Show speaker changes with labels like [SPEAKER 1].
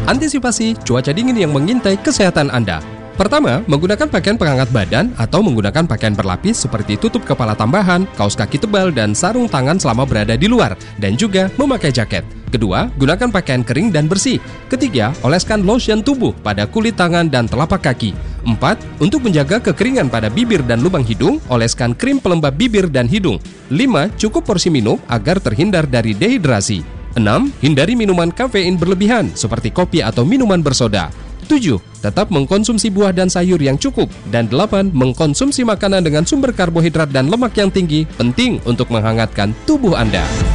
[SPEAKER 1] Antisipasi cuaca dingin yang mengintai kesehatan Anda. Pertama, menggunakan pakaian penghangat badan atau menggunakan pakaian berlapis seperti tutup kepala tambahan, kaos kaki tebal, dan sarung tangan selama berada di luar, dan juga memakai jaket. Kedua, gunakan pakaian kering dan bersih. Ketiga, oleskan lotion tubuh pada kulit tangan dan telapak kaki. 4. Untuk menjaga kekeringan pada bibir dan lubang hidung, oleskan krim pelembab bibir dan hidung. 5. Cukup porsi minum agar terhindar dari dehidrasi. 6. Hindari minuman kafein berlebihan seperti kopi atau minuman bersoda. 7. Tetap mengkonsumsi buah dan sayur yang cukup. Dan 8. Mengkonsumsi makanan dengan sumber karbohidrat dan lemak yang tinggi penting untuk menghangatkan tubuh Anda.